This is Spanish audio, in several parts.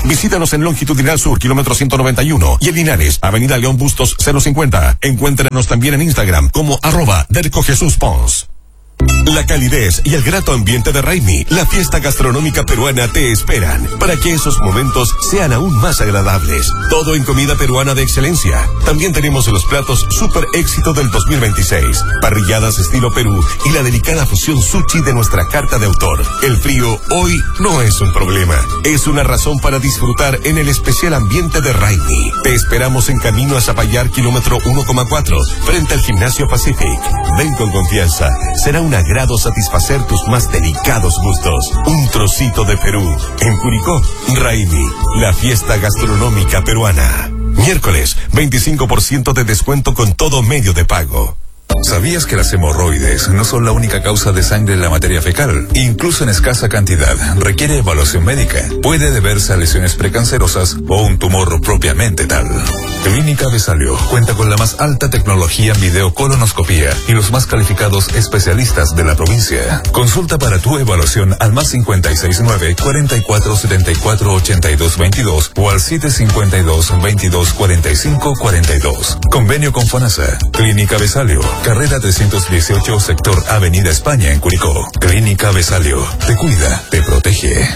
Visítanos en Longitudinal Sur, kilómetro 191, y en Linares, Avenida León Bustos 050. Encuéntranos también en Instagram como @DercoJesúsPons. La calidez y el grato ambiente de Raimi, la fiesta gastronómica peruana, te esperan para que esos momentos sean aún más agradables. Todo en comida peruana de excelencia. También tenemos los platos super éxito del 2026, parrilladas estilo Perú y la delicada fusión sushi de nuestra carta de autor. El frío hoy no es un problema, es una razón para disfrutar en el especial ambiente de Raimi. Te esperamos en camino a Zapallar, kilómetro 1,4, frente al Gimnasio Pacific. Ven con confianza, será un agrado satisfacer tus más delicados gustos. Un trocito de Perú. En Curicó, Raimi, la fiesta gastronómica peruana. Miércoles, 25% de descuento con todo medio de pago. ¿Sabías que las hemorroides no son la única causa de sangre en la materia fecal? Incluso en escasa cantidad, requiere evaluación médica. Puede deberse a lesiones precancerosas o un tumor propiamente tal. Clínica Besalio cuenta con la más alta tecnología en videocolonoscopía y los más calificados especialistas de la provincia. Consulta para tu evaluación al +569 44 74 82 22 o al 752 22 45 42. Convenio con FONASA. Clínica Besalio, carrera 318, sector Avenida España en Curicó. Clínica Besalio, te cuida, te protege.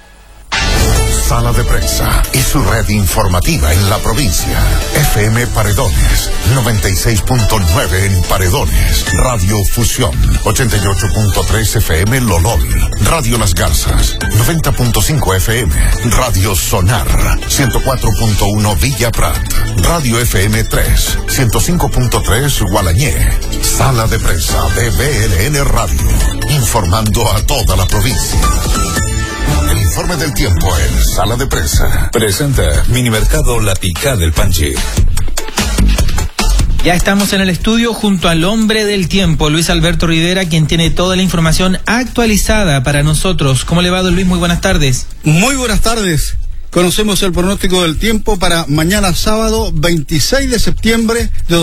Sala de Prensa y su red informativa en la provincia. FM Paredones, 96.9 en Paredones. Radio Fusión, 88.3 FM Lolol. Radio Las Garzas, 90.5 FM. Radio Sonar, 104.1 Villa Prat. Radio FM 3, 105.3 Gualañé. Sala de Prensa de BLN Radio, informando a toda la provincia. El informe del tiempo en Sala de Prensa. Presenta Minimercado La Picá del Panchi. Ya estamos en el estudio junto al hombre del tiempo, Luis Alberto Rivera, quien tiene toda la información actualizada para nosotros. ¿Cómo le va, don Luis? Muy buenas tardes. Muy buenas tardes. Conocemos el pronóstico del tiempo para mañana sábado 26 de septiembre de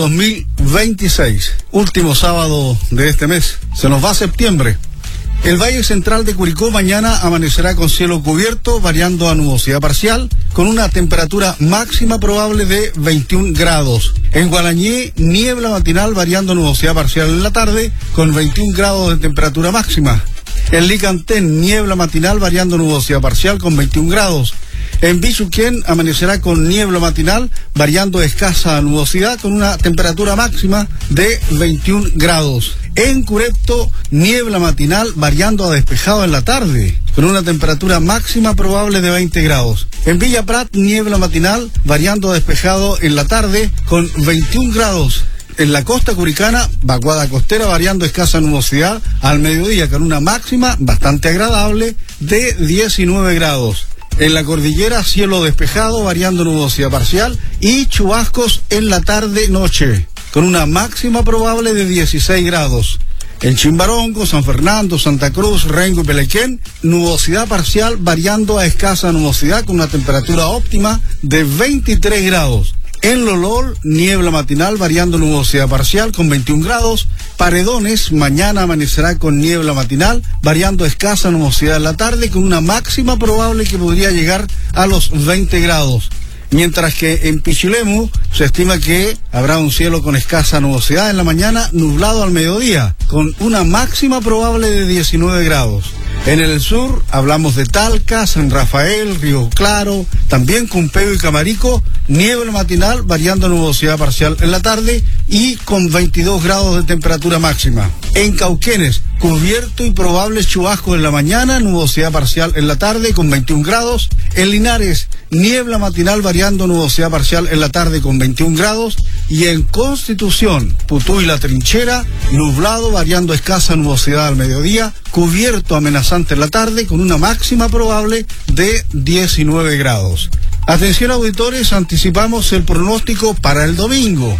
2026. Último sábado de este mes. Se nos va septiembre. El Valle Central de Curicó mañana amanecerá con cielo cubierto, variando a nubosidad parcial, con una temperatura máxima probable de 21 grados. En Gualañé, niebla matinal variando a nubosidad parcial en la tarde, con 21 grados de temperatura máxima. En Licantén, niebla matinal variando a nubosidad parcial con 21 grados. En Bichuquén amanecerá con niebla matinal, variando escasa nubosidad, con una temperatura máxima de 21 grados. En Curepto, niebla matinal, variando a despejado en la tarde, con una temperatura máxima probable de 20 grados. En Villa Prat, niebla matinal, variando a despejado en la tarde, con 21 grados. En la costa curicana, vaguada costera variando escasa nubosidad al mediodía, con una máxima bastante agradable de 19 grados. En la cordillera, cielo despejado, variando nubosidad parcial y chubascos en la tarde-noche, con una máxima probable de 16 grados. En Chimbarongo, San Fernando, Santa Cruz, Rengo y Pelequén, nubosidad parcial variando a escasa nubosidad, con una temperatura óptima de 23 grados. En Lolol, niebla matinal variando nubosidad parcial con 21 grados. Paredones, mañana amanecerá con niebla matinal, variando escasa nubosidad en la tarde, con una máxima probable que podría llegar a los 20 grados. Mientras que en Pichilemu se estima que habrá un cielo con escasa nubosidad en la mañana, nublado al mediodía, con una máxima probable de 19 grados. En el sur hablamos de Talca, San Rafael, Río Claro, también Cumpeo y Camarico, niebla matinal variando nubosidad parcial en la tarde y con 22 grados de temperatura máxima. En Cauquenes, cubierto y probable chubasco en la mañana, nubosidad parcial en la tarde con 21 grados. En Linares, niebla matinal variando nubosidad parcial en la tarde con 21 grados. Y en Constitución, Putú y La Trinchera, nublado variando escasa nubosidad al mediodía, cubierto amenazante en la tarde con una máxima probable de 19 grados. Atención auditores, anticipamos el pronóstico para el domingo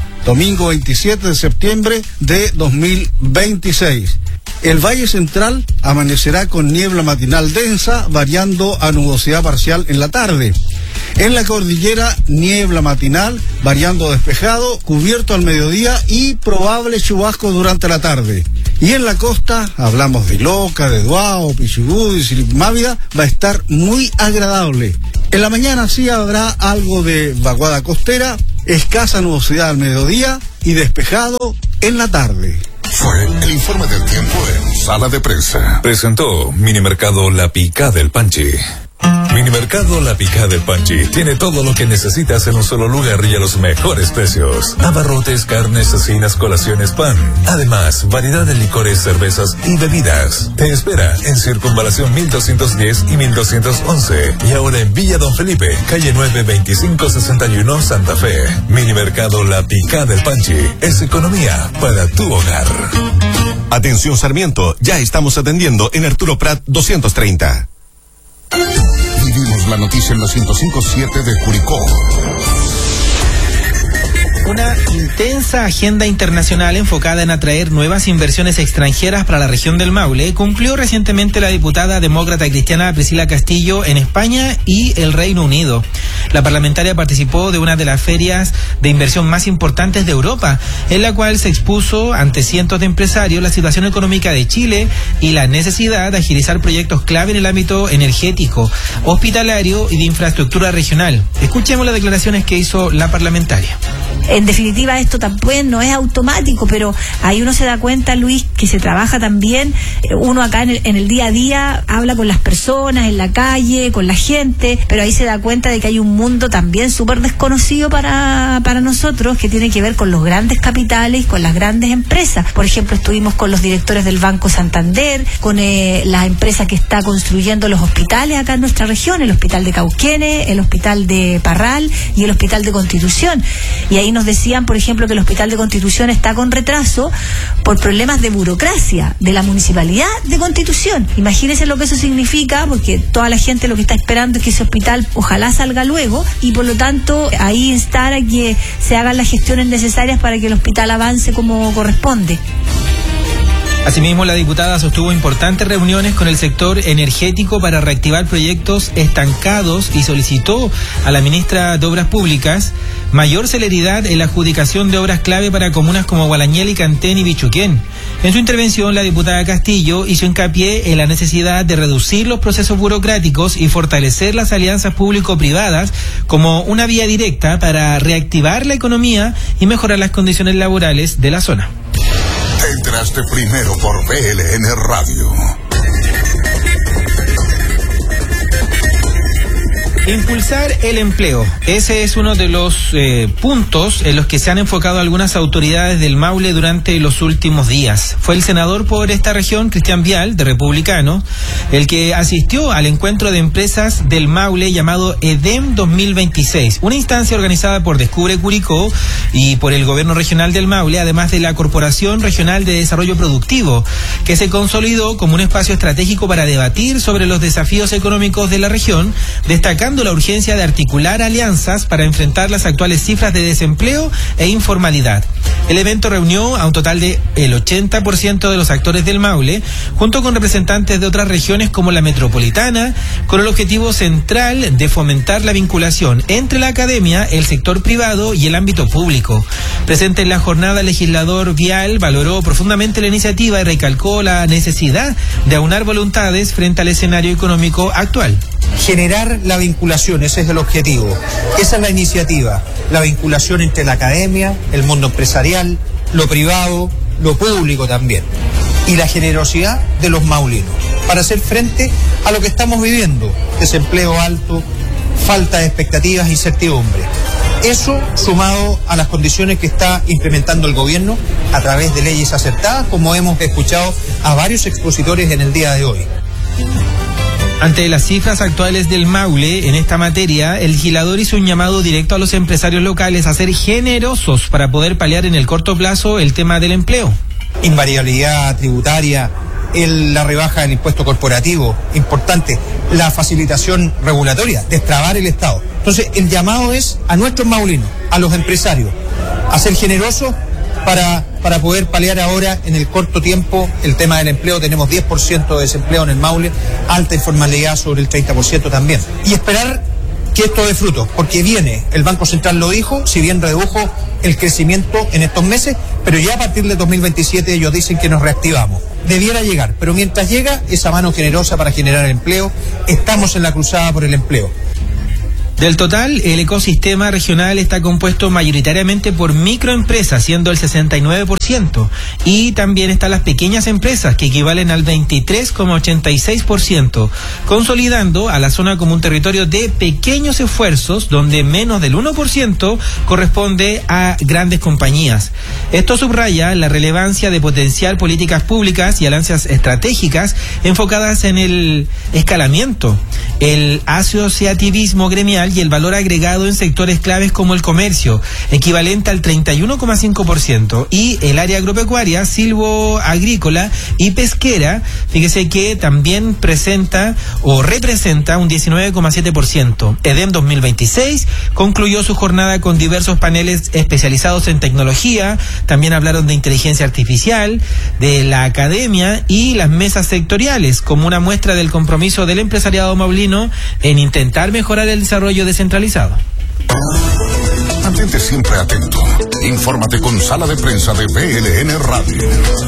27 de septiembre de 2026. El Valle Central amanecerá con niebla matinal densa, variando a nubosidad parcial en la tarde. En la cordillera, niebla matinal, variando a despejado, cubierto al mediodía y probable chubasco durante la tarde. Y en la costa, hablamos de Loca, de Duao, Pichigú y Silipmávida, va a estar muy agradable. En la mañana sí habrá algo de vaguada costera, escasa nubosidad al mediodía y despejado en la tarde. Fue el informe del tiempo en Sala de Prensa. Presentó Minimercado La Picá del Panchi. Minimercado La Picá del Panchi tiene todo lo que necesitas en un solo lugar y a los mejores precios. Abarrotes, carnes, cecinas, colaciones, pan. Además, variedad de licores, cervezas y bebidas. Te espera en Circunvalación 1210 y 1211. Y ahora en Villa Don Felipe, calle 9, 2561, Santa Fe. Minimercado La Picá del Panchi es economía para tu hogar. Atención Sarmiento, ya estamos atendiendo en Arturo Prat 230. Vivimos la noticia en la 105.7 de Curicó. Una intensa agenda internacional enfocada en atraer nuevas inversiones extranjeras para la región del Maule concluyó recientemente la diputada demócrata cristiana Priscila Castillo en España y el Reino Unido. La parlamentaria participó de una de las ferias de inversión más importantes de Europa, en la cual se expuso ante cientos de empresarios la situación económica de Chile y la necesidad de agilizar proyectos clave en el ámbito energético, hospitalario y de infraestructura regional. Escuchemos las declaraciones que hizo la parlamentaria. En definitiva, esto también no es automático, pero ahí uno se da cuenta, Luis, que se trabaja también. Uno acá en el día a día habla con las personas, en la calle, con la gente, pero ahí se da cuenta de que hay un mundo también súper desconocido para nosotros, que tiene que ver con los grandes capitales, con las grandes empresas. Por ejemplo, estuvimos con los directores del Banco Santander, con la empresa que está construyendo los hospitales acá en nuestra región, el Hospital de Cauquenes, el Hospital de Parral y el Hospital de Constitución. Y ahí nos decían, por ejemplo, que el Hospital de Constitución está con retraso por problemas de burocracia de la Municipalidad de Constitución. Imagínense lo que eso significa, porque toda la gente lo que está esperando es que ese hospital ojalá salga luego, y por lo tanto ahí instar a que se hagan las gestiones necesarias para que el hospital avance como corresponde. Asimismo, la diputada sostuvo importantes reuniones con el sector energético para reactivar proyectos estancados y solicitó a la ministra de Obras Públicas mayor celeridad en la adjudicación de obras clave para comunas como Gualañel, Cantén y Bichuquén. En su intervención, la diputada Castillo hizo hincapié en la necesidad de reducir los procesos burocráticos y fortalecer las alianzas público-privadas como una vía directa para reactivar la economía y mejorar las condiciones laborales de la zona. Entraste primero por BLN Radio. Impulsar el empleo. Ese es uno de los puntos en los que se han enfocado algunas autoridades del Maule durante los últimos días. Fue el senador por esta región, Cristian Vial, de Republicano, el que asistió al encuentro de empresas del Maule llamado EDEM 2026, una instancia organizada por Descubre Curicó y por el Gobierno Regional del Maule, además de la Corporación Regional de Desarrollo Productivo, que se consolidó como un espacio estratégico para debatir sobre los desafíos económicos de la región, destacando la urgencia de articular alianzas para enfrentar las actuales cifras de desempleo e informalidad. El evento reunió a un total de el 80% de los actores del Maule, junto con representantes de otras regiones como la metropolitana, con el objetivo central de fomentar la vinculación entre la academia, el sector privado y el ámbito público. Presente en la jornada, el legislador Vial valoró profundamente la iniciativa y recalcó la necesidad de aunar voluntades frente al escenario económico actual. Generar la vinculación, ese es el objetivo, esa es la iniciativa, la vinculación entre la academia, el mundo empresarial, lo privado, lo público también, y la generosidad de los maulinos para hacer frente a lo que estamos viviendo: desempleo alto, falta de expectativas, incertidumbre. Eso sumado a las condiciones que está implementando el gobierno a través de leyes acertadas, como hemos escuchado a varios expositores en el día de hoy. Ante las cifras actuales del Maule en esta materia, el legislador hizo un llamado directo a los empresarios locales a ser generosos para poder paliar en el corto plazo el tema del empleo. Invariabilidad tributaria, la rebaja del impuesto corporativo, importante, la facilitación regulatoria, destrabar el Estado. Entonces, el llamado es a nuestros maulinos, a los empresarios, a ser generosos para poder paliar ahora en el corto tiempo el tema del empleo. Tenemos 10% de desempleo en el Maule, alta informalidad sobre el 30% también. Y esperar que esto dé frutos, porque viene, el Banco Central lo dijo, si bien redujo el crecimiento en estos meses, pero ya a partir de 2027 ellos dicen que nos reactivamos. Debiera llegar, pero mientras llega esa mano generosa para generar empleo, estamos en la cruzada por el empleo. Del total, el ecosistema regional está compuesto mayoritariamente por microempresas, siendo el 69%, y también están las pequeñas empresas, que equivalen al 23,86%, consolidando a la zona como un territorio de pequeños esfuerzos, donde menos del 1% corresponde a grandes compañías. Esto subraya la relevancia de potenciar políticas públicas y alianzas estratégicas enfocadas en el escalamiento, el asociativismo gremial y el valor agregado en sectores claves como el comercio, equivalente al 31,5%, y el área agropecuaria, silvoagrícola y pesquera, fíjese que también presenta o representa un 19,7%. EDEM 2026 concluyó su jornada con diversos paneles especializados en tecnología, también hablaron de inteligencia artificial, de la academia y las mesas sectoriales, como una muestra del compromiso del empresariado maulino en intentar mejorar el desarrollo descentralizado. Mantente siempre atento. Infórmate con Sala de Prensa de BLN Radio.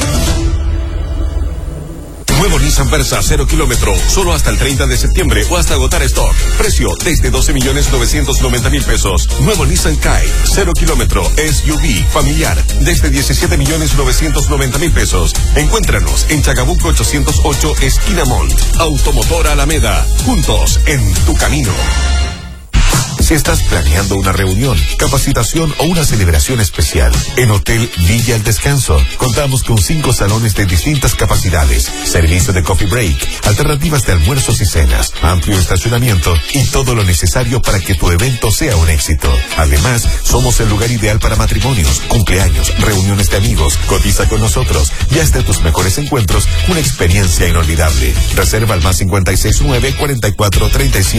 Nuevo Nissan Versa 0 kilómetro, solo hasta el 30 de septiembre o hasta agotar stock. Precio desde 12.990.000 pesos. Nuevo Nissan Kite 0 kilómetro, SUV, familiar, desde 17.990.000 pesos. Encuéntranos en Chacabuco 808, esquina Mont. Automotora Alameda, juntos en tu camino. Si estás planeando una reunión, capacitación o una celebración especial, en Hotel Villa El Descanso contamos con 5 salones de distintas capacidades, servicio de coffee break, alternativas de almuerzos y cenas, amplio estacionamiento y todo lo necesario para que tu evento sea un éxito. Además, somos el lugar ideal para matrimonios, cumpleaños, reuniones de amigos. Cotiza con nosotros y haz de tus mejores encuentros una experiencia inolvidable. Reserva al +569 44 37